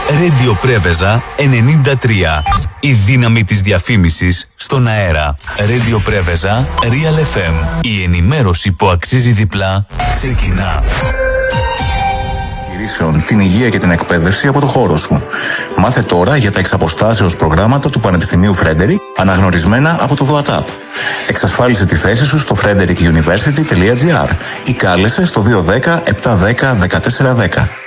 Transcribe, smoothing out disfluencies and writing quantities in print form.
Radio Πρέβεζα 93. Η δύναμη της διαφήμισης στον αέρα. Radio Πρέβεζα Real FM. Η ενημέρωση που αξίζει διπλά ξεκινά. Την υγεία και την εκπαίδευση από το χώρο σου. Μάθε τώρα για τα εξαποστάσεως προγράμματα του Πανεπιστημίου Φρέντερικ, αναγνωρισμένα από το ΔΟΑΤΑΠ. Εξασφάλισε τη θέση σου στο frederickuniversity.gr ή κάλεσε στο 210 710 1410.